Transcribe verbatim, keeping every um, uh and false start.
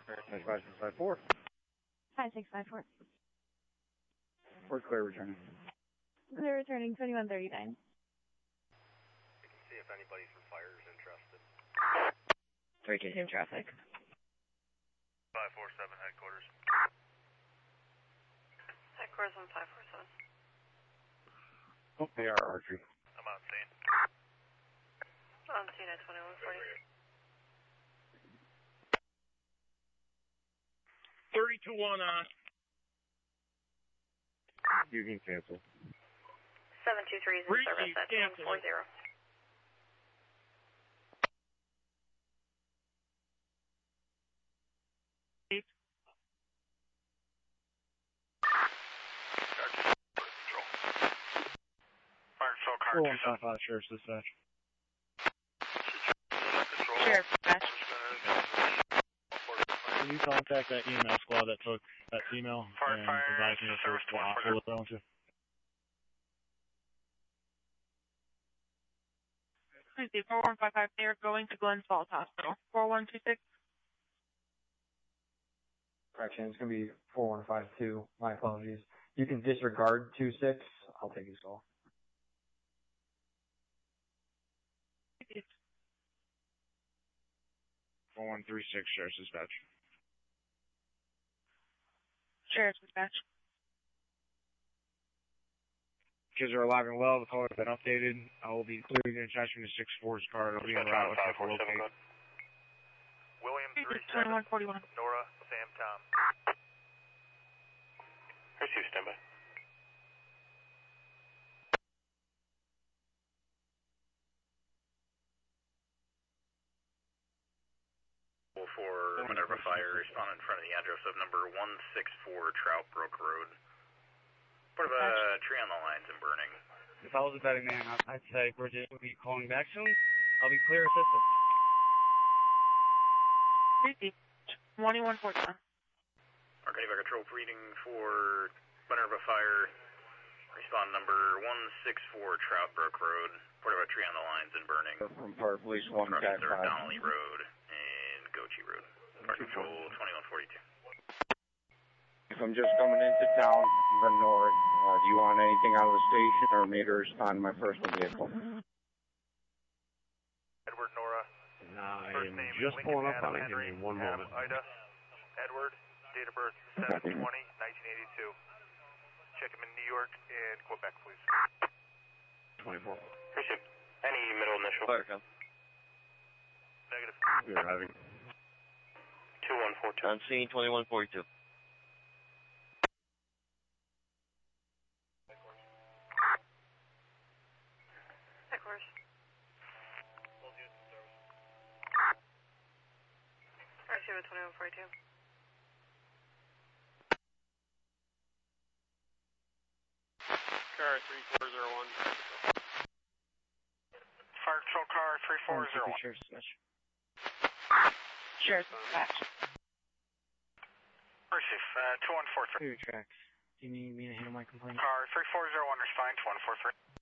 That's five six five four. five six five four. Where's Claire returning? They're returning twenty-one thirty-nine. We can see if anybody from fire is interested. three two two traffic. five four seven headquarters. Headquarters on five four seven. Oh, they are archery. I'm on scene. On scene at twenty-one forty. thirty-two one on. You can cancel. seven two three is in service at two one four zero. Fire control car four two one five five, Sheriff's Dispatch. Sheriff's Dispatch. Can you contact that E M S squad that took that female Fire, and fire, advise me if service there's one, possible with them? Tuesday, four one five five, they are going to Glens Falls Hospital. four one two six. Correction, it's going to be four one five two. My apologies. You can disregard two six. I'll take his call. four one three six, Sheriff's Dispatch. Sheriff's Dispatch. Kids are alive and well. The call has been updated. I will be clearing an attachment to six four's car. It'll be en route with a locate. William three twenty-one forty-one. Nora, Sam, Tom. Receive standby. For Minerva Fire, respond in front of the address of number one six four Trout Brook Road. Part of a tree on the lines and burning. If I was a betting man, I'd say Bridget will be calling back soon. I'll be clear assistance. Receive. twenty-one forty-one. Arcadia Control reading for Minerva Fire. Respond number one six four Trout Brook Road. Part of a tree on the lines and burning. From Park Police one Crossing Cat third five. Donnelly Road and Gochi Road. Fire Control twenty-one forty-two. If I'm just coming into town from the north, uh, do you want anything out of the station or me to respond to my personal vehicle? Edward Nora. I First am name just Lincoln pulling up Adam on it. Give Henry, me one Adam moment. Ida. Edward. Date of birth seven twenty nineteen eighty-two. Check him in New York and Quebec, please. twenty-four. Receive. Any middle initial? Fire come. Negative. You're having. two one four two. On scene twenty-one forty-two. Headquarters. Receive at twenty-one forty-two. Car three four zero one. Fire Control car three four zero one. Sheriff's Dispatch. Sheriff's Dispatch. Receive. Uh, two one four three. Two tracks. Do you need me to handle my complaint? Car three four zero one, respond to one four three.